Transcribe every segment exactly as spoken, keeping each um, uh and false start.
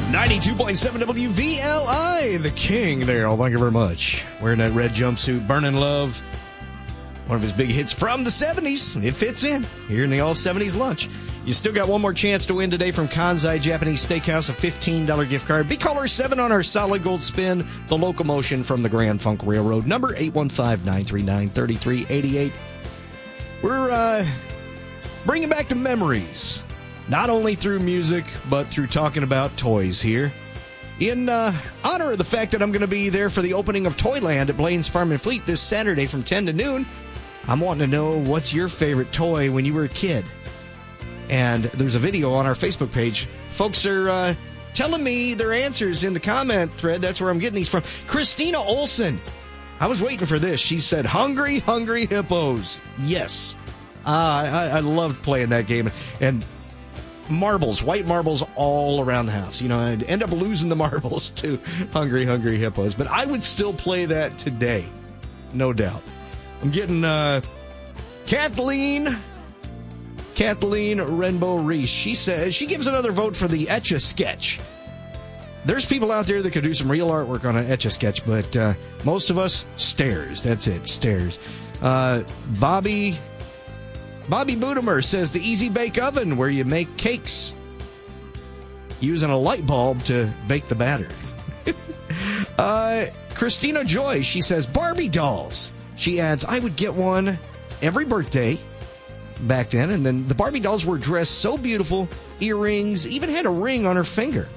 ninety-two point seven W V L I, the king there. Oh, thank you very much. Wearing that red jumpsuit, Burning Love. One of his big hits from the seventies. It fits in here in the All seventies Lunch. You still got one more chance to win today from Kansai Japanese Steakhouse, a fifteen dollars gift card. Be caller seven on our solid gold spin, the locomotion from the Grand Funk Railroad. Number eight one five, nine three nine, three three eight eight. We're uh, bringing back the memories, not only through music, but through talking about toys here. In uh, honor of the fact that I'm going to be there for the opening of Toyland at Blaine's Farm and Fleet this Saturday from ten to noon, I'm wanting to know what's your favorite toy when you were a kid. And there's a video on our Facebook page. Folks are uh, telling me their answers in the comment thread. That's where I'm getting these from. Christina Olson. I was waiting for this. She said, Hungry, Hungry Hippos. Yes. Uh, I, I loved playing that game. And marbles, white marbles all around the house. You know, I'd end up losing the marbles to Hungry, Hungry Hippos. But I would still play that today. No doubt. I'm getting uh, Kathleen... Kathleen Renbo-Reese. She says she gives another vote for the Etch-a-Sketch. There's people out there that could do some real artwork on an Etch-a-Sketch, but uh, most of us, stairs. That's it, stairs. Uh, Bobby Bobby Budemer says the Easy Bake Oven, where you make cakes using a light bulb to bake the batter. uh, Christina Joy, she says Barbie dolls. She adds, I would get one every birthday back then, and then the Barbie dolls were dressed so beautiful, earrings, even had a ring on her finger.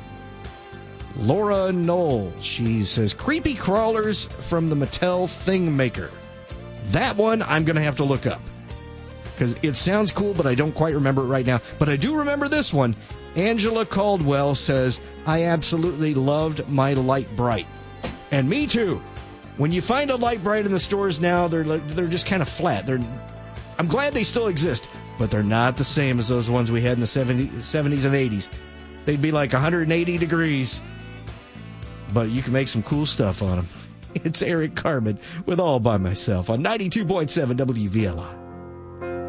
Laura Knoll, she says, creepy crawlers from the Mattel Thing Maker. That one I'm going to have to look up, because it sounds cool, but I don't quite remember it right now. But I do remember this one. Angela Caldwell says, I absolutely loved my Light Bright. And me too. When you find a Light Bright in the stores now, they're they're just kind of flat. They're I'm glad they still exist, but they're not the same as those ones we had in the seventies and eighties. They'd be like one hundred eighty degrees, but you can make some cool stuff on them. It's Eric Carmen with All By Myself on ninety-two point seven W V L I.